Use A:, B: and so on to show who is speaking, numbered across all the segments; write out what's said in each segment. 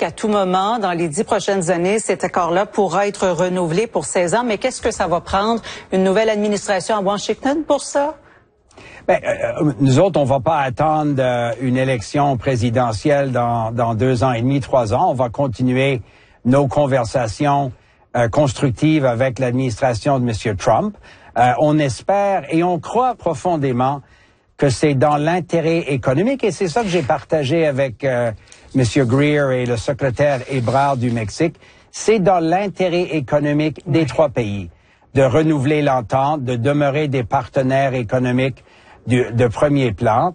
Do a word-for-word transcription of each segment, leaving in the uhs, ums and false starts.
A: qu'à tout moment, dans les dix prochaines années, cet accord-là pourra être renouvelé pour seize ans. Mais qu'est-ce que ça va prendre? Une nouvelle administration à Washington pour ça?
B: Ben, euh, nous autres, on va pas attendre euh, une élection présidentielle dans, dans deux ans et demi, trois ans. On va continuer nos conversations euh, constructives avec l'administration de M. Trump. Euh, on espère et on croit profondément que c'est dans l'intérêt économique, et c'est ça que j'ai partagé avec euh, M. Greer et le secrétaire Ebrard du Mexique. C'est dans l'intérêt économique des trois pays de renouveler l'entente, de demeurer des partenaires économiques du, de premier plan.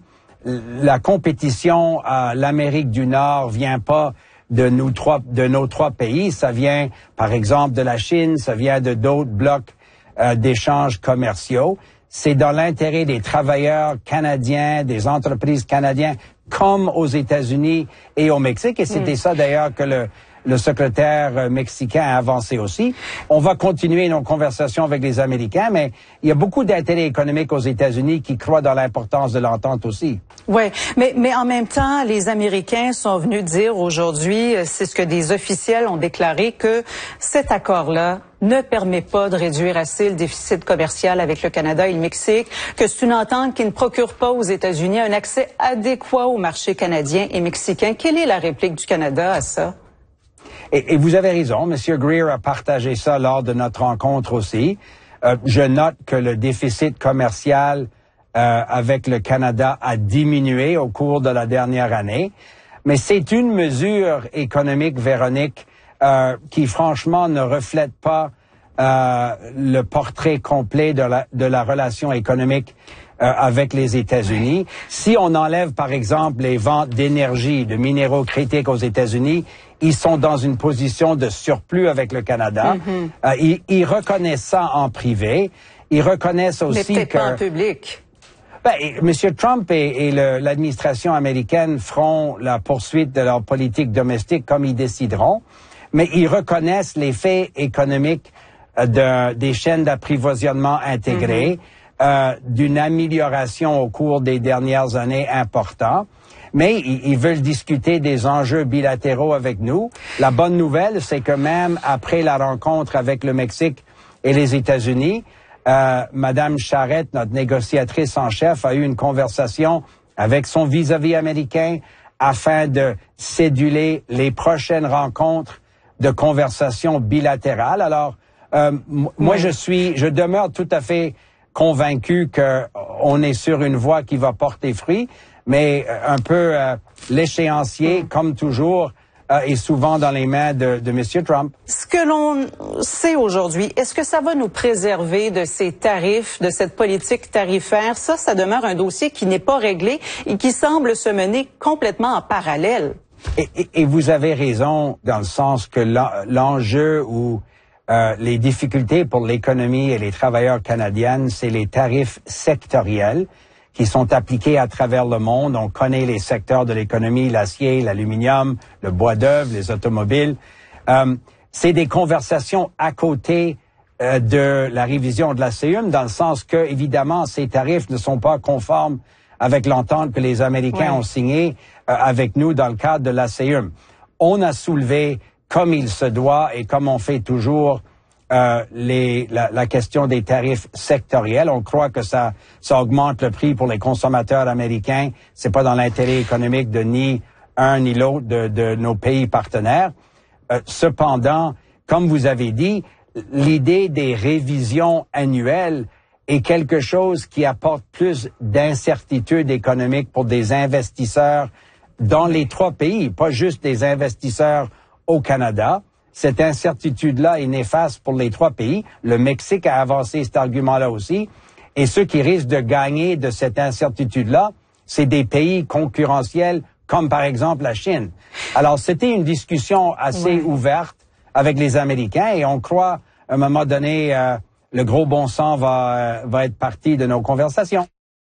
B: La compétition à l'Amérique du Nord vient pas de nous trois, de nos trois pays. Ça vient, par exemple, de la Chine, ça vient de d'autres blocs euh, d'échanges commerciaux. C'est dans l'intérêt des travailleurs canadiens, des entreprises canadiennes, comme aux États-Unis et au Mexique. Et c'était mm. ça d'ailleurs que le le secrétaire mexicain a avancé aussi. On va continuer nos conversations avec les Américains, mais il y a beaucoup d'intérêts économiques aux États-Unis qui croient dans l'importance de l'entente aussi.
A: Oui, mais, mais en même temps, les Américains sont venus dire aujourd'hui, c'est ce que des officiels ont déclaré, que cet accord-là ne permet pas de réduire assez le déficit commercial avec le Canada et le Mexique, que c'est une entente qui ne procure pas aux États-Unis un accès adéquat au marché canadien et mexicain. Quelle est la réplique du Canada à ça?
B: Et, et vous avez raison, M. Greer a partagé ça lors de notre rencontre aussi. Euh, je note que le déficit commercial euh, avec le Canada a diminué au cours de la dernière année. Mais c'est une mesure économique, Véronique, euh, qui franchement ne reflète pas euh, le portrait complet de la, de la relation économique euh, avec les États-Unis. Si on enlève, par exemple, les ventes d'énergie, de minéraux critiques aux États-Unis, ils sont dans une position de surplus avec le Canada. Mm-hmm. Euh, ils, ils reconnaissent ça en privé. Ils reconnaissent aussi
A: Mais
B: que...
A: pas en public.
B: Ben, M. Trump et, et l'administration américaine feront la poursuite de leur politique domestique comme ils décideront. Mais ils reconnaissent l'effet économique euh, de, des chaînes d'approvisionnement intégrées, mm-hmm. euh, d'une amélioration au cours des dernières années importante. Mais ils veulent discuter des enjeux bilatéraux avec nous. La bonne nouvelle, c'est que même après la rencontre avec le Mexique et les États-Unis, euh, Madame Charette, notre négociatrice en chef, a eu une conversation avec son vis-à-vis américain afin de céduler les prochaines rencontres de conversation bilatérales. Alors, euh, moi, je suis, je demeure tout à fait convaincu qu'on est sur une voie qui va porter fruit. Mais un peu euh, l'échéancier, comme toujours, euh, est souvent dans les mains de, de M. Trump.
A: Ce que l'on sait aujourd'hui, est-ce que ça va nous préserver de ces tarifs, de cette politique tarifaire? Ça, ça demeure un dossier qui n'est pas réglé et qui semble se mener complètement en parallèle.
B: Et, et, et vous avez raison dans le sens que l'enjeu ou euh, les difficultés pour l'économie et les travailleurs canadiens, c'est les tarifs sectoriels qui sont appliqués à travers le monde. On connaît les secteurs de l'économie, l'acier, l'aluminium, le bois d'œuvre, les automobiles. Euh, c'est des conversations à côté euh, de la révision de la C E U M, dans le sens que, évidemment, ces tarifs ne sont pas conformes avec l'entente que les Américains ouais. ont signée euh, avec nous dans le cadre de la C E U M. On a soulevé, comme il se doit et comme on fait toujours, Euh, les, la, la question des tarifs sectoriels. On croit que ça, ça augmente le prix pour les consommateurs américains. C'est pas dans l'intérêt économique de ni un ni l'autre de, de nos pays partenaires. Euh, cependant, comme vous avez dit, l'idée des révisions annuelles est quelque chose qui apporte plus d'incertitude économique pour des investisseurs dans les trois pays, pas juste des investisseurs au Canada. Cette incertitude-là est néfaste pour les trois pays. Le Mexique a avancé cet argument-là aussi. Et ceux qui risquent de gagner de cette incertitude-là, c'est des pays concurrentiels comme par exemple la Chine. Alors, c'était une discussion assez ouais. ouverte avec les Américains et on croit, à un moment donné, euh, le gros bon sens va, euh, va être parti de nos conversations.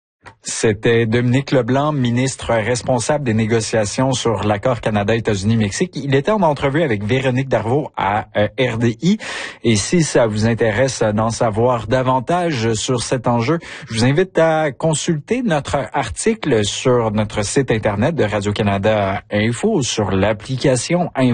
C: C'était Dominique Leblanc, ministre responsable des négociations sur l'accord Canada-États-Unis-Mexique. Il était en entrevue avec Véronique Darvaux à euh, R D I. Et si ça vous intéresse d'en savoir davantage sur cet enjeu, je vous invite à consulter notre article sur notre site Internet de Radio-Canada Info, sur l'application Info.